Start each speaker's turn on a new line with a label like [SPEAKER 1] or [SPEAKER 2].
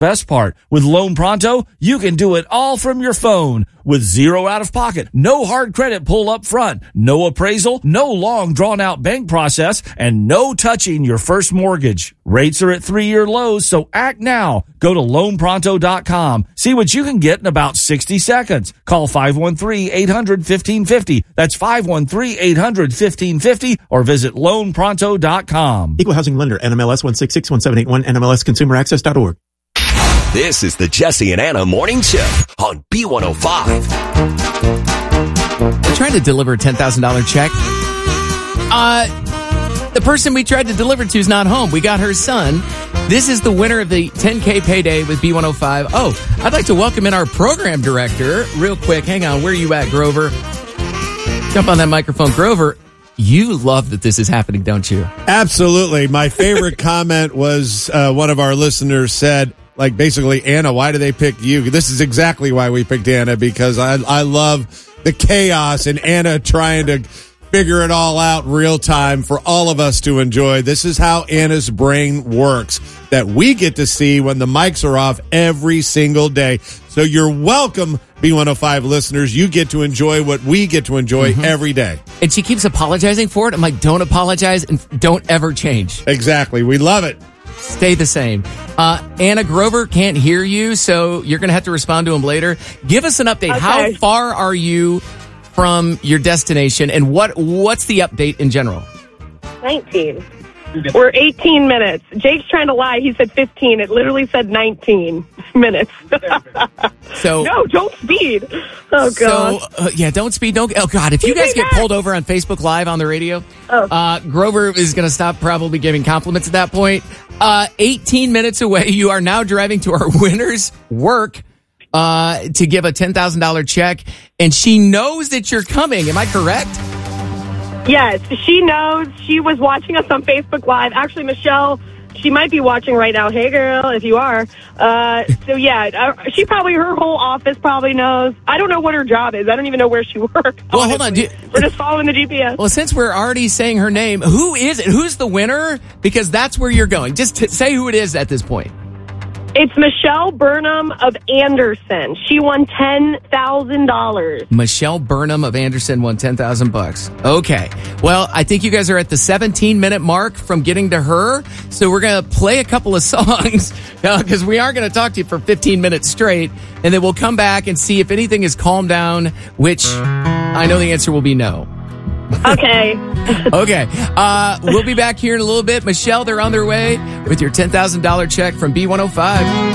[SPEAKER 1] Best part, with Loan Pronto, you can do it all from your phone with zero out of pocket, no hard credit pull up front, no appraisal, no long drawn out bank process, and no touching your first mortgage. Rates are at 3-year lows, so act now. Go to loanpronto.com. See what you can get in about 60 seconds. Call 513-800-1550. That's 513-800-1550 or visit loanpronto.com.
[SPEAKER 2] Equal Housing Lender, NMLS 1661781, NMLSConsumerAccess.org.
[SPEAKER 3] This is the Jesse and Anna Morning Show on B105.
[SPEAKER 4] We're trying to deliver a $10,000 check. The person we tried to deliver to is not home. We got her son. This is the winner of the 10K payday with B105. Oh, I'd like to welcome in our program director real quick. Hang on. Where are you at, Grover? Jump on that microphone. Grover, you love that this is happening, don't you?
[SPEAKER 5] Absolutely. My favorite comment was one of our listeners said, like, basically, Anna, why do they pick you? This is exactly why we picked Anna, because I love the chaos and Anna trying to figure it all out real time for all of us to enjoy. This is how Anna's brain works, that we get to see when the mics are off every single day. So you're welcome, B105 listeners. You get to enjoy what we get to enjoy every day.
[SPEAKER 4] And she keeps apologizing for it. I'm like, don't apologize and don't ever change.
[SPEAKER 5] Exactly. We love it.
[SPEAKER 4] Stay the same. Anna, Grover can't hear you, so you're going to have to respond to him later. Give us an update. Okay. How far are you from your destination, and what's the update in general?
[SPEAKER 6] 19. We're 18 minutes. Jake's trying to lie. He said 15. It literally said 19 minutes.
[SPEAKER 4] So
[SPEAKER 6] no, don't speed. Oh, God.
[SPEAKER 4] So, don't speed. Oh, God. If you guys get pulled over on Facebook Live on the radio, Grover is going to stop probably giving compliments at that point. 18 minutes away, you are now driving to our winner's work to give a $10,000 check, and she knows that you're coming. Am I correct?
[SPEAKER 6] Yes, she knows. She was watching us on Facebook Live. Actually, Michelle, she might be watching right now. Hey, girl, if you are. She probably, her whole office probably knows. I don't know what her job is. I don't even know where she works.
[SPEAKER 4] Well, hold on.
[SPEAKER 6] We're just following the GPS.
[SPEAKER 4] Well, since we're already saying her name, who is it? Who's the winner? Because that's where you're going. Just say who it is at this point.
[SPEAKER 6] It's Michelle Burnham of Anderson. She won $10,000.
[SPEAKER 4] Michelle Burnham of Anderson won $10,000. Okay. Well, I think you guys are at the 17-minute mark from getting to her. So we're going to play a couple of songs because we aren't going to talk to you for 15 minutes straight. And then we'll come back and see if anything has calmed down, which I know the answer will be no.
[SPEAKER 6] Okay.
[SPEAKER 4] Okay. We'll be back here in a little bit. Michelle, they're on their way with your $10,000 check from B105.